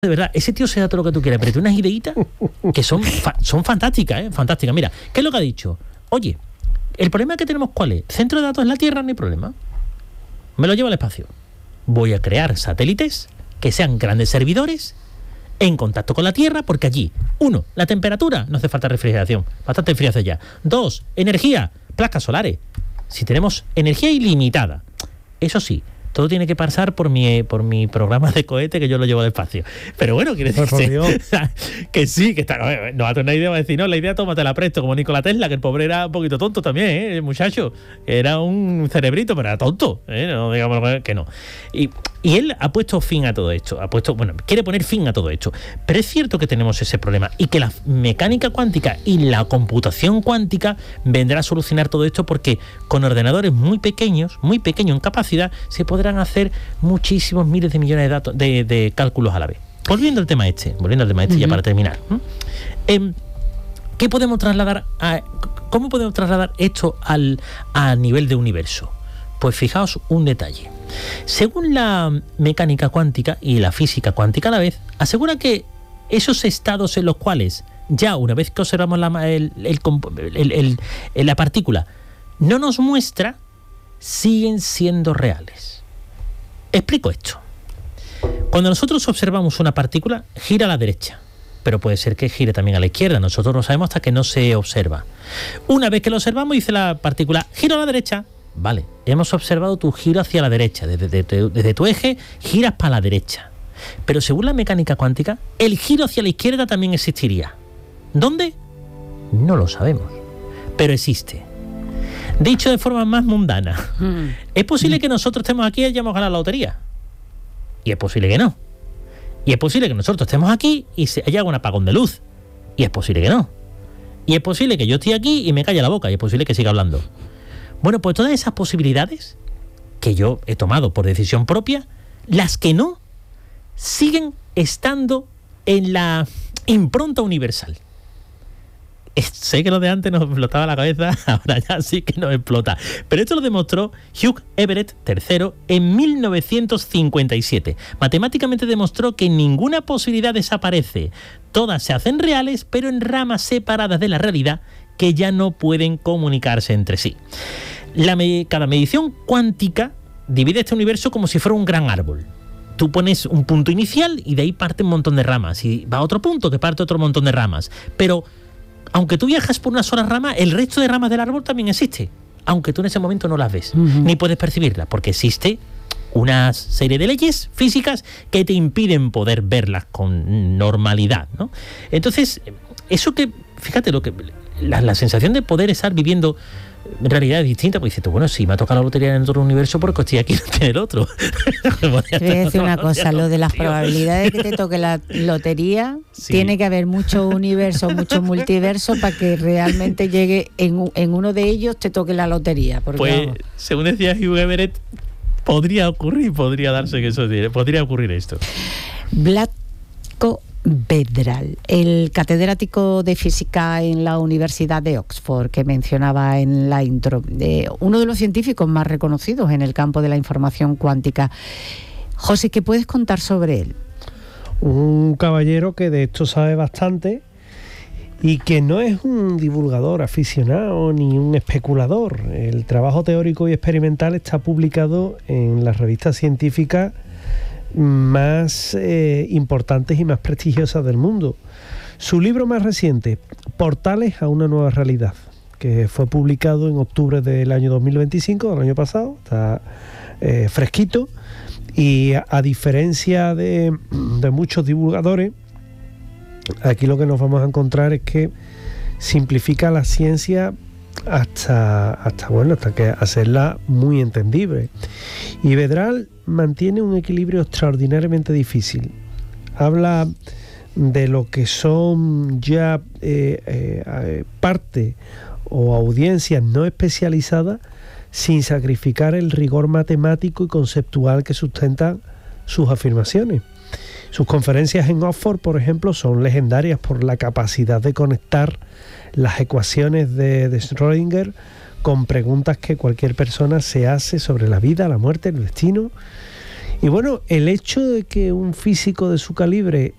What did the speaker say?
De verdad, ese tío se da todo lo que tú quieras, pero tiene unas ideitas que son fantásticas, fantásticas. Mira, ¿qué es lo que ha dicho? Oye, el problema que tenemos, ¿cuál es? Centro de datos en la Tierra, no hay problema. Me lo llevo al espacio. Voy a crear satélites que sean grandes servidores en contacto con la Tierra, porque allí, 1, la temperatura, no hace falta refrigeración, bastante frío hace ya. 2, energía, placas solares. Si tenemos energía ilimitada, eso sí, todo tiene que pasar por mi programa de cohete, que yo lo llevo despacio. Pero bueno, quiere decir que sí, que está. No va a tener una idea, va a decir, no, la idea tómatela presto, como Nikola Tesla, que el pobre era un poquito tonto también, el muchacho. Era un cerebrito, pero era tonto, no digamos que no. Y él ha puesto fin a todo esto, quiere poner fin a todo esto. Pero es cierto que tenemos ese problema y que la mecánica cuántica y la computación cuántica vendrá a solucionar todo esto, porque con ordenadores muy pequeños en capacidad, se podrán hacer muchísimos miles de millones de datos de cálculos a la vez. Volviendo al tema este ya para terminar. ¿Qué podemos trasladar cómo podemos trasladar esto a nivel de universo? Pues fijaos un detalle. Según la mecánica cuántica y la física cuántica a la vez, asegura que esos estados en los cuales ya una vez que observamos la partícula no nos muestra, siguen siendo reales. Explico esto. Cuando nosotros observamos una partícula, gira a la derecha, pero puede ser que gire también a la izquierda. Nosotros no sabemos hasta que no se observa. Una vez que lo observamos, dice la partícula, giro a la derecha. Vale, hemos observado tu giro hacia la derecha. Desde tu eje giras para la derecha. Pero según la mecánica cuántica, el giro hacia la izquierda también existiría. ¿Dónde? No lo sabemos, pero existe. Dicho de forma más mundana, ¿es posible que nosotros estemos aquí y hayamos ganado la lotería? Y es posible que no. Y es posible que nosotros estemos aquí y haya un apagón de luz. Y es posible que no. Y es posible que yo esté aquí y me calle la boca. Y es posible que siga hablando. Bueno, pues todas esas posibilidades que yo he tomado por decisión propia, las que no, siguen estando en la impronta universal. Sé que lo de antes nos explotaba la cabeza, ahora ya sí que nos explota. Pero esto lo demostró Hugh Everett III en 1957. Matemáticamente demostró que ninguna posibilidad desaparece. Todas se hacen reales, pero en ramas separadas de la realidad que ya no pueden comunicarse entre sí. Cada medición cuántica divide este universo como si fuera un gran árbol. Tú pones un punto inicial y de ahí parte un montón de ramas. Y va a otro punto que parte otro montón de ramas. Pero aunque tú viajas por una sola rama, el resto de ramas del árbol también existe, aunque tú en ese momento no las ves, ni puedes percibirlas, porque existe una serie de leyes físicas que te impiden poder verlas con normalidad, ¿no? Entonces, eso que, fíjate, la sensación de poder estar viviendo realidades distintas, pues dices tú, bueno, si me ha tocado la lotería en otro universo, porque estoy aquí en el otro. Te voy a decir una cosa, lo de las probabilidades de que te toque la lotería, sí. Tiene que haber muchos universos, muchos multiversos para que realmente llegue en uno de ellos te toque la lotería. Porque, pues, según decía Hugh Everett, podría ocurrir esto. Vlatko Vedral, el catedrático de física en la Universidad de Oxford que mencionaba en la intro, uno de los científicos más reconocidos en el campo de la información cuántica. José, ¿qué puedes contar sobre él? Un caballero que de esto sabe bastante y que no es un divulgador aficionado ni un especulador. El trabajo teórico y experimental está publicado en las revistas científicas más importantes y más prestigiosas del mundo. Su libro más reciente, Portales a una nueva realidad, que fue publicado en octubre del año 2025, del año pasado, está fresquito, y a diferencia de muchos divulgadores, aquí lo que nos vamos a encontrar es que simplifica la ciencia hasta que hacerla muy entendible. Y Vedral mantiene un equilibrio extraordinariamente difícil. Habla de lo que son ya parte o audiencias no especializadas sin sacrificar el rigor matemático y conceptual que sustentan sus afirmaciones. Sus conferencias en Oxford, por ejemplo, son legendarias por la capacidad de conectar las ecuaciones de Schrödinger con preguntas que cualquier persona se hace sobre la vida, la muerte, el destino. Y bueno, el hecho de que un físico de su calibre